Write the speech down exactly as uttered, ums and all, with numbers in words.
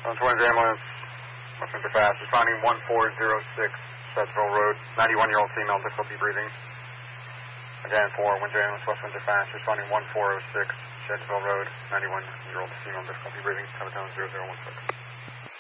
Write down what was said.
one twenty ambulance, West Windsor Fast, responding one four zero six, Sheddsville Road, ninety-one-year-old female, difficulty breathing. Again, for Windsor ambulance, West Windsor Fast, responding one four zero six, Sheddsville Road, ninety-one-year-old female, difficulty breathing, telephone zero zero one six.